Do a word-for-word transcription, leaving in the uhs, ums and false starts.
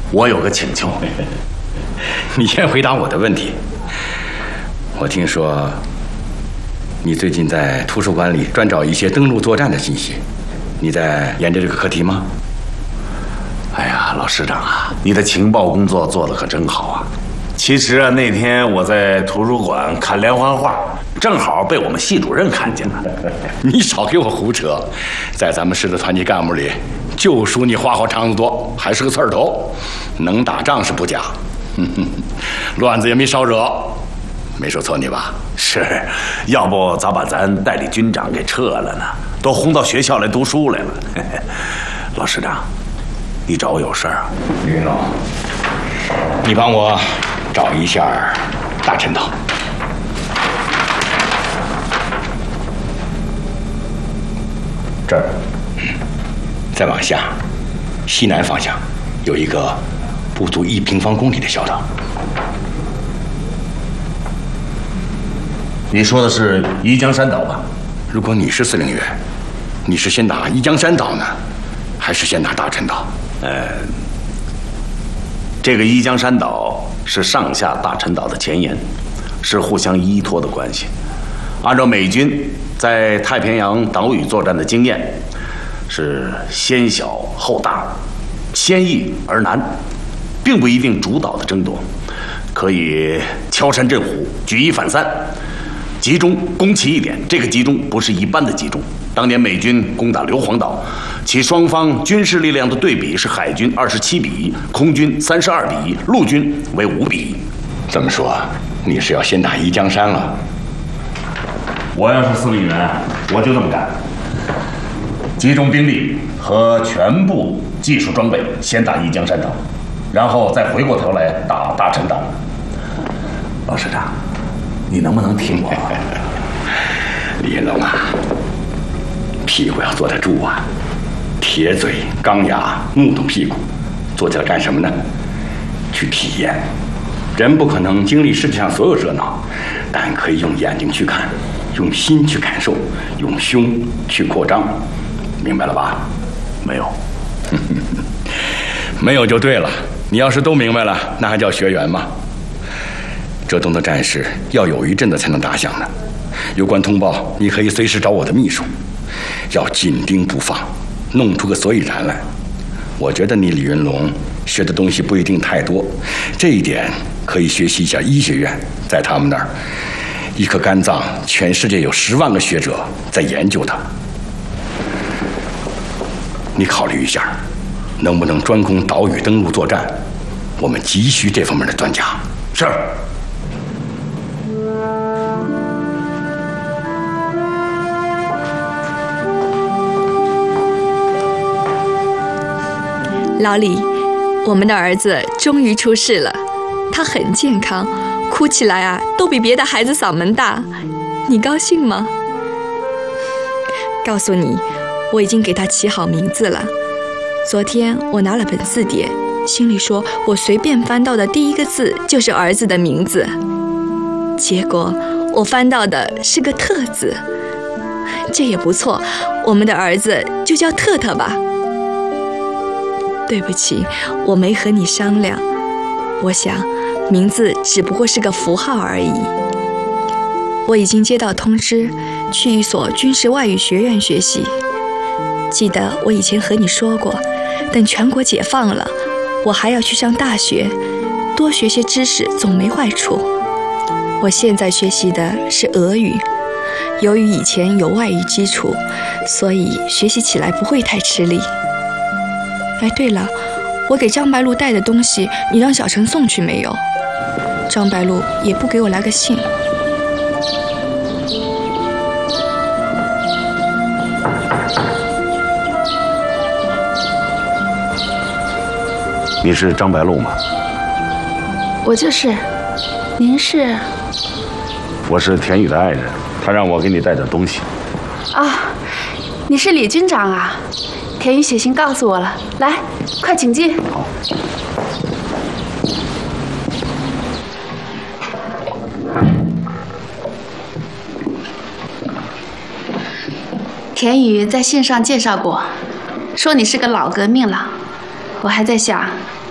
我有个请求。 你先回答我的问题。我听说你最近在图书馆里专找一些登陆作战的信息，你在研究这个课题吗？ 哎呀，老师长啊，你的情报工作做得可真好啊！其实啊，那天我在图书馆看连环画，正好被我们系主任看见了。 你少给我胡扯！在咱们市的团级干部里，就属你话好肠子多，还是个刺儿头，能打仗是不假，乱子也没少惹，没说错你吧？ 是，要不早把咱代理军长给撤了呢，都轰到学校来读书来了。老师长，你找我有事儿啊？ 李云龙，你帮我找一下大陈岛。这儿，再往下，西南方向有一个不足一平方公里的小岛。 你说的是宜江山岛吧？ 如果你是司令员，你是先打宜江山岛呢，还是先打大陈岛？ 呃，这个宜江山岛是上下大陈岛的前沿，是互相依托的关系。按照美军在太平洋岛屿作战的经验，是先小后大，先易而难，并不一定主导的争夺，可以敲山震虎，举一反三。集中攻其一点，这个集中不是一般的集中。当年美军攻打硫磺岛，其双方军事力量的对比是海军二十七比一，空军三十二比一，陆军为五比一。 这么说，你是要先打宜江山了？ 我要是司令员，我就这么干，集中兵力和全部技术装备，先打宜江山岛，然后再回过头来打大陈岛。老师长，你能不能听我？ 李云龙啊，屁股要坐得住啊，铁嘴钢牙木头屁股，坐起来干什么呢？去体验。人不可能经历世界上所有热闹，但可以用眼睛去看，用心去感受，用胸去扩张，明白了吧？ 没有。 没有就对了。你要是都明白了，那还叫学员吗？浙东的战事要有一阵子才能打响呢。有关通报，你可以随时找我的秘书，要紧盯不放，弄出个所以然来。我觉得你李云龙学的东西不一定太多，这一点可以学习一下医学院，在他们那儿，一颗肝脏，全世界有十万个学者在研究它。你考虑一下，能不能专攻岛屿登陆作战？我们急需这方面的专家。 是。 老李，我们的儿子终于出世了，他很健康，哭起来啊都比别的孩子嗓门大，你高兴吗？告诉你，我已经给他起好名字了。昨天我拿了本字典，心里说我随便翻到的第一个字就是儿子的名字，结果我翻到的是个特字，这也不错，我们的儿子就叫特特吧。对不起，我没和你商量。我想，名字只不过是个符号而已。我已经接到通知，去一所军事外语学院学习。记得我以前和你说过，等全国解放了，我还要去上大学，多学些知识总没坏处。我现在学习的是俄语，由于以前有外语基础，所以学习起来不会太吃力。哎，对了，我给张白露带的东西，你让小陈送去没有？张白露也不给我来个信。 你是张白露吗？ 我就是。您是？ 我是田宇的爱人，他让我给你带点东西。 啊，你是李军长啊？田宇写信告诉我了，来，快请进。 好。 田宇在信上介绍过，说你是个老革命了。我还在想，